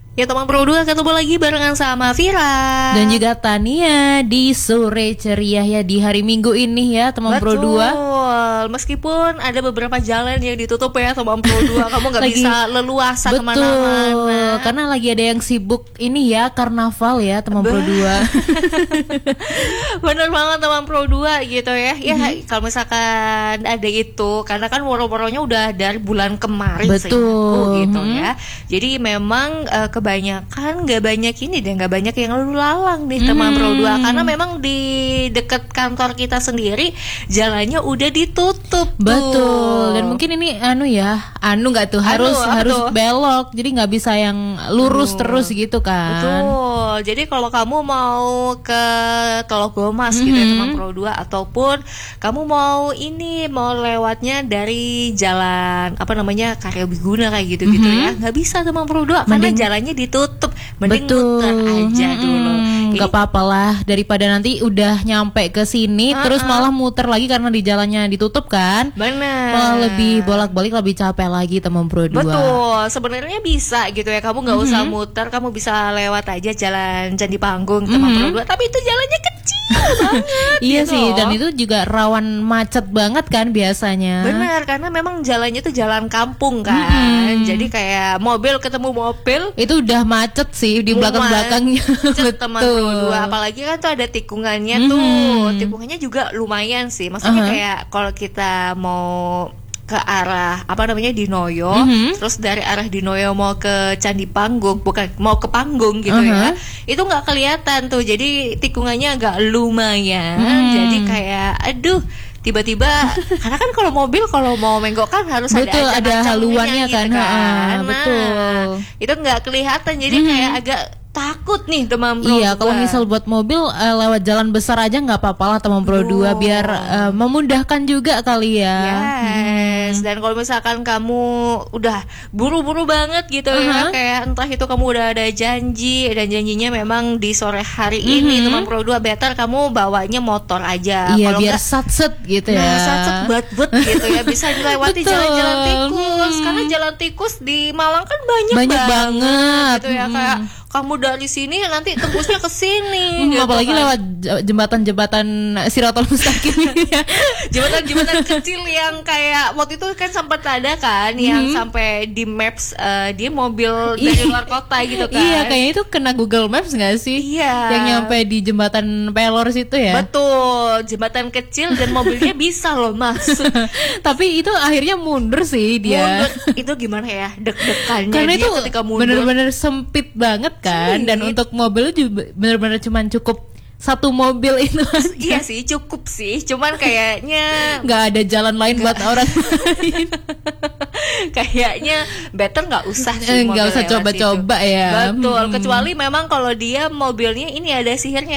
Ya teman Pro 2, ketemu lagi barengan sama Vira dan juga Tania di sore ceria ya di hari Minggu ini ya teman Pro 2. Meskipun ada beberapa jalan yang ditutup ya teman Pro 2, kamu gak bisa leluasa kemana-mana. Karena lagi ada yang sibuk ini ya, karnaval ya teman Pro 2. Bener banget teman Pro 2 gitu ya. Ya kalau misalkan ada itu, karena kan woro-woronya udah dari bulan kemarin gitu ya. Jadi memang kebanyakan gak banyak ini deh, gak banyak yang lalu lalang nih teman Pro 2, karena memang di dekat kantor kita sendiri jalannya udah ditutup. Betul. Dan mungkin ini harus belok, jadi nggak bisa yang lurus terus gitu kan. Betul. Jadi kalau kamu mau ke Tologomas gitu ya teman Pro 2, ataupun kamu mau lewatnya dari jalan Karya Biguna kayak gitu-gitu ya, nggak bisa teman Pro 2 karena jalannya ditutup. Mending muter aja dulu. Nggak apa-apa lah, daripada nanti udah nyampe ke sini terus malah muter lagi karena di jalannya ditutup kan. Benar. Malah lebih bolak-balik, lebih capek lagi teman Pro 2. Betul, sebenarnya bisa gitu ya, kamu nggak usah muter, kamu bisa lewat aja jalan Candi Panggung teman Pro 2, tapi itu jalannya kecil banget. Iya gitu sih, loh. dan itu juga rawan macet banget kan biasanya. Benar, karena memang jalannya tuh jalan kampung kan. Jadi kayak mobil ketemu mobil itu udah macet sih di belakang-belakangnya. Teman Pro 2, apalagi kan tuh ada tikungannya tuh. Tikungannya juga lumayan sih. Maksudnya kayak kalau kita mau ke arah Dinoyo, terus dari arah Dinoyo mau ke Candi Panggung, bukan mau ke Panggung gitu ya, itu nggak kelihatan tuh, jadi tikungannya agak lumayan. Jadi kayak tiba-tiba karena kan kalau mobil kalau mau menggok kan harus ada haluannya gitu kan. Betul. Itu nggak kelihatan, jadi kayak agak takut nih teman Pro 2. Iya, kalau misal buat mobil lewat jalan besar aja nggak apa-apa lah teman Pro 2, biar memudahkan juga kali ya. Yes. Dan kalau misalkan kamu udah buru-buru banget gitu ya, kayak entah itu kamu udah ada janji dan janjinya memang di sore hari ini teman Pro 2, better kamu bawanya motor aja. Iya, kalau biar satset gitu ya. Satset bet gitu ya, bisa dilewati jalan-jalan tikus. Karena jalan tikus di Malang kan banyak banget gitu ya, kayak kamu dari sini nanti tembusnya ke sini. Gitu apalagi kan lewat jembatan-jembatan Siratal Mustaqim ya. Jembatan kecil yang kayak waktu itu kan sempat ada kan yang sampai di maps dia mobil dari luar kota gitu kan. Iya, kayaknya itu kena Google Maps nggak sih? Iya. Yang nyampe di jembatan Pelor situ ya. Betul, jembatan kecil dan mobilnya bisa loh masuk. Tapi itu akhirnya mundur sih dia. Mundur itu gimana ya, deg-degannya karena dia itu ketika mundur. bener-bener sempit banget kan, dan untuk mobil juga bener-bener cuman cukup satu mobil itu aja. Iya sih, cukup sih, cuman kayaknya nggak ada jalan lain buat orang lain. Kayaknya better nggak usah sih, nggak usah coba-coba ya. Betul, kecuali memang kalau dia mobilnya ini ada sihirnya